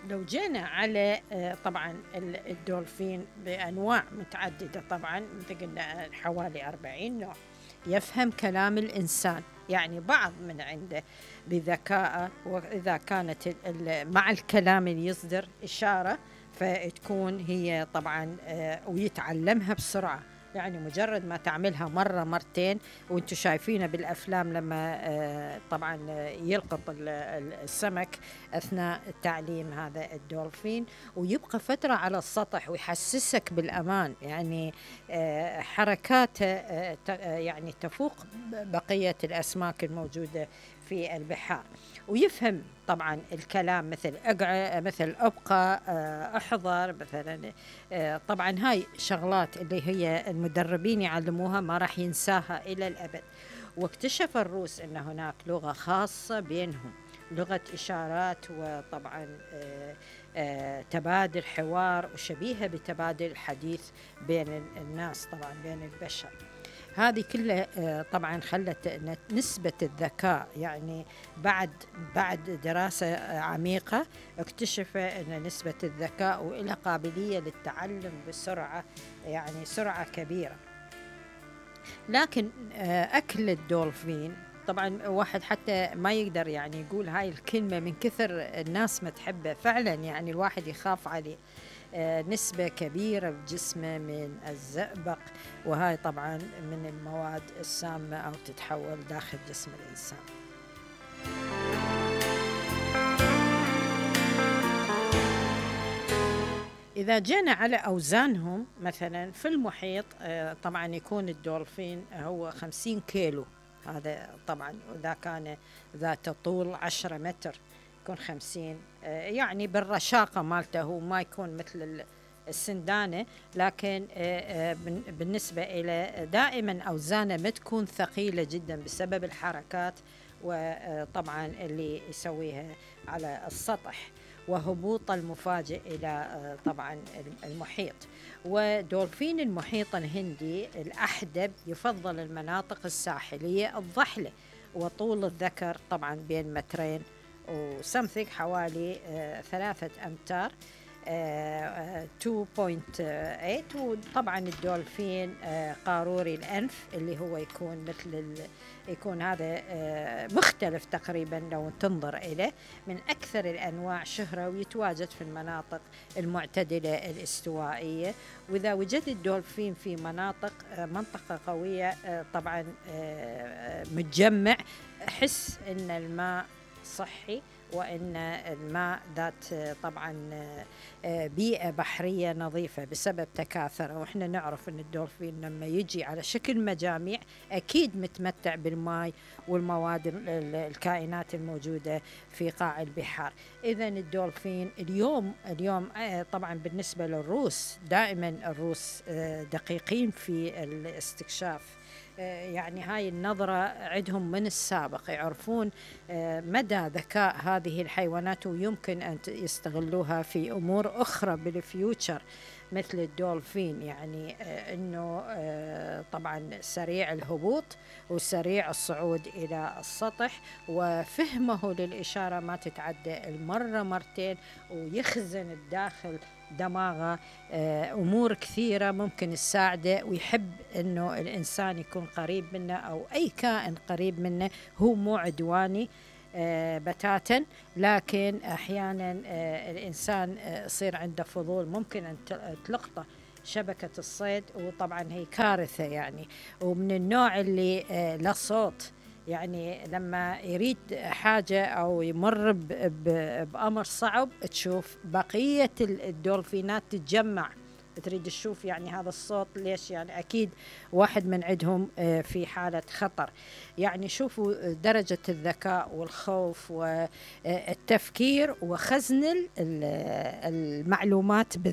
لو جينا على طبعا الدولفين بأنواع متعددة، طبعا مثل قلنا حوالي 40 نوع. يفهم كلام الإنسان، يعني بعض من عنده بذكاء، وإذا كانت مع الكلام اللي يصدر إشارة فتكون هي طبعا ويتعلمها بسرعة. يعني مجرد ما تعملها مرة مرتين، وانتم شايفينه بالأفلام لما طبعا يلقط السمك أثناء تعليم هذا الدولفين، ويبقى فترة على السطح ويحسسك بالأمان. يعني حركاته يعني تفوق بقية الأسماك الموجودة في البحار. ويفهم طبعا الكلام، مثل مثل ابقى، احضر مثلا. طبعا هاي شغلات اللي هي المدربين يعلموها ما راح ينساها الى الابد. واكتشف الروس ان هناك لغة خاصة بينهم، لغة إشارات، وطبعا تبادل حوار وشبيهة بتبادل الحديث بين الناس، طبعا بين البشر. هذه كلها طبعا خلت نسبة الذكاء، يعني بعد دراسة عميقة اكتشف أن نسبة الذكاء وإلى قابلية للتعلم بسرعة، يعني سرعة كبيرة. لكن أكل الدولفين طبعا واحد حتى ما يقدر يعني يقول هاي الكلمة من كثر الناس ما تحبه فعلا، يعني الواحد يخاف عليه. نسبة كبيرة بجسمه من الزئبق، وهاي طبعا من المواد السامة أو تتحول داخل جسم الإنسان. إذا جينا على أوزانهم مثلا في المحيط، طبعا يكون الدولفين هو 50 كيلو. هذا طبعا إذا كان ذات طول 10 متر يكون 50. يعني بالرشاقة مالته هو ما يكون مثل السندانة، لكن بالنسبة إلى دائما أوزانه ما تكون ثقيلة جدا بسبب الحركات وطبعا اللي يسويها على السطح، وهبوط المفاجئ إلى طبعا المحيط. ودولفين المحيط الهندي الأحدب يفضل المناطق الساحلية الضحلة، وطول الذكر طبعا بين مترين وسمثك حوالي 3 أمتار، 2.8. وطبعا الدولفين قاروري الأنف اللي هو يكون مثل يكون هذا مختلف تقريبا لو تنظر إليه، من أكثر الأنواع شهرة، ويتواجد في المناطق المعتدلة الاستوائية. وإذا وجد الدولفين في منطقة قوية طبعا متجمع، حس أن الماء صحي، وأن الماء ذات طبعا بيئة بحرية نظيفة بسبب تكاثره. وإحنا نعرف أن الدولفين لما يجي على شكل مجاميع أكيد متمتع بالماء والمواد الكائنات الموجودة في قاع البحار. إذن الدولفين اليوم طبعا بالنسبة للروس، دائما الروس دقيقين في الاستكشاف. يعني هاي النظرة عندهم من السابق، يعرفون مدى ذكاء هذه الحيوانات، ويمكن أن يستغلوها في أمور أخرى بالفيوتشر مثل الدولفين. يعني أنه طبعا سريع الهبوط وسريع الصعود إلى السطح، وفهمه للإشارة ما تتعدى المرة مرتين، ويخزن الداخل دماغه أمور كثيرة ممكن تساعده، ويحب أنه الإنسان يكون قريب منه أو أي كائن قريب منه. هو مو عدواني بتاتا، لكن أحيانا الإنسان يصير عنده فضول، ممكن أن تلقطه شبكة الصيد، وطبعا هي كارثة يعني. ومن النوع اللي له صوت، يعني لما يريد حاجة أو يمر بأمر صعب، تشوف بقية الدولفينات تتجمع تريد تشوف يعني هذا الصوت ليش، يعني أكيد واحد من عندهم في حالة خطر. يعني شوفوا درجة الذكاء والخوف والتفكير وخزن المعلومات